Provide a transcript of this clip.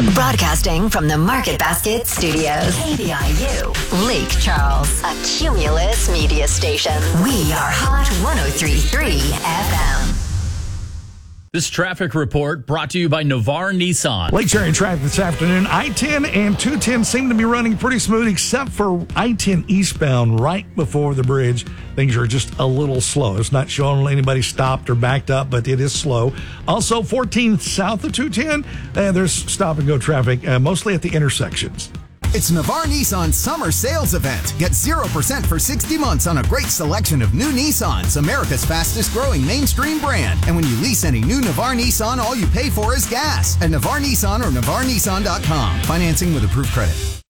Broadcasting from the Market Basket Studios. KBIU, Lake Charles, a Cumulus media station. We are Hot 103.3 FM. This traffic report brought to you by Navarre Nissan. Lake Area traffic this afternoon. I-10 and 210 seem to be running pretty smooth, except for I-10 eastbound right before the bridge. Things are just a little slow. It's not showing anybody stopped or backed up, but it is slow. Also, 14 south of 210, there's stop-and-go traffic, mostly at the intersections. It's Navarre Nissan's summer sales event. Get 0% for 60 months on a great selection of new Nissans, America's fastest growing mainstream brand. And when you lease any new Navarre Nissan, all you pay for is gas. At Navarre Nissan or NavarreNissan.com. Financing with approved credit.